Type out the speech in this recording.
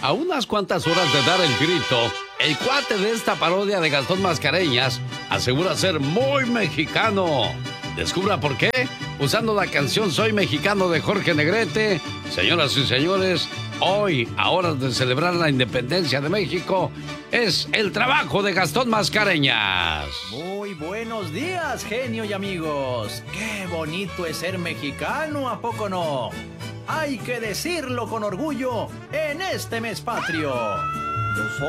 A unas cuantas horas de dar el grito, el cuate de esta parodia de Gastón Mascareñas asegura ser muy mexicano. Descubra por qué usando la canción Soy Mexicano de Jorge Negrete. Señoras y señores, hoy, a horas de celebrar la independencia de México, es el trabajo de Gastón Mascareñas. Muy buenos días, genio y amigos. Qué bonito es ser mexicano, ¿a poco no? Hay que decirlo con orgullo en este mes patrio. Yo soy